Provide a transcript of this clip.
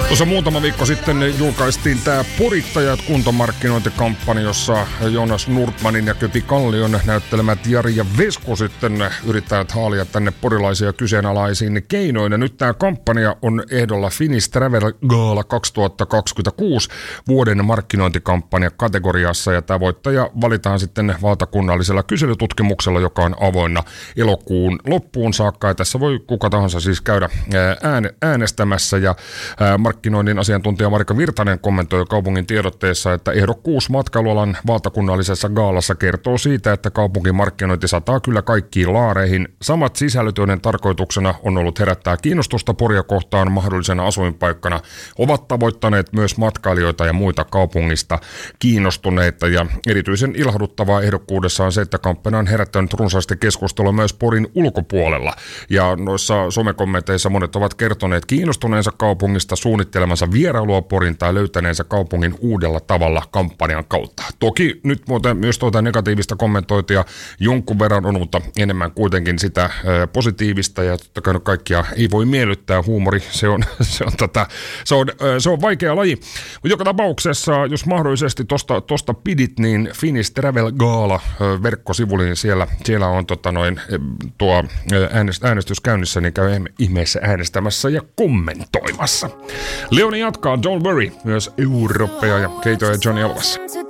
Tuossa muutama viikko sitten julkaistiin tämä Porittajat kuntomarkkinointikampanja, jossa Jonas Nordmanin ja Köpi Kallion näyttelemät Jari ja Vesko sitten yrittävät haalia tänne porilaisia kyseenalaisiin keinoin. Ja nyt tämä kampanja on ehdolla Finnish Travel Gala 2026 vuoden markkinointikampanja kategoriassa. Ja tämä voittaja valitaan sitten valtakunnallisella kyselytutkimuksella, joka on avoinna elokuun loppuun saakka. Ja tässä voi kuka tahansa siis käydä äänestämässä ja markkinoinnin asiantuntija Marika Virtanen kommentoi kaupungin tiedotteessa, että ehdokkuus matkailualan valtakunnallisessa gaalassa kertoo siitä, että kaupungin markkinointi sataa kyllä kaikkiin laareihin. Samat sisällöt, joiden tarkoituksena on ollut herättää kiinnostusta Poria kohtaan mahdollisena asuinpaikkana, ovat tavoittaneet myös matkailijoita ja muita kaupungista kiinnostuneita. Ja erityisen ilahduttavaa ehdokkuudessa on se, että kampanja on herättänyt runsaasti keskustelua myös Porin ulkopuolella. Ja noissa somekommenteissa monet ovat kertoneet kiinnostuneensa kaupungista, suunnittelemansa vierailua Porin tai löytäneensä kaupungin uudella tavalla kampanjan kautta. Toki nyt muuten myös negatiivista kommentointia jonkun verran on, mutta enemmän kuitenkin sitä positiivista, ja totta kai kaikkia ei voi miellyttää. Huumori, se on vaikea laji. Mutta joka tapauksessa, jos mahdollisesti tosta pidit, niin Finnish Travel Gala verkkosivulla, niin siellä on tuo äänestys käynnissä, niin käy ihmeessä äänestämässä ja kommentoimassa. Leoni jatkaa Don't Worry, myös Eurooppeja ja Keito ja Johnny elokuvassa.